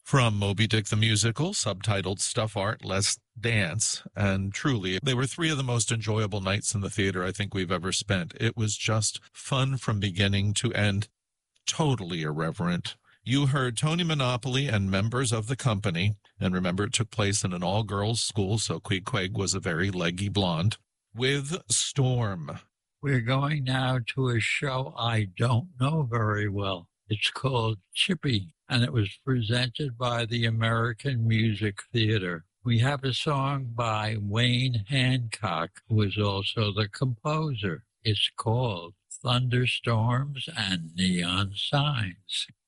From Moby Dick the Musical, subtitled Stuff Art, Less Dance. And truly, they were three of the most enjoyable nights in the theater I think we've ever spent. It was just fun from beginning to end, totally irreverent. You heard Tony Monopoly and members of the company. And remember, it took place in an all-girls school, so Queequeg was a very leggy blonde. With Storm. We're going now to a show I don't know very well. It's called Chippy, and it was presented by the American Music Theater. We have a song by Wayne Hancock, who is also the composer. It's called Thunderstorms and Neon Signs.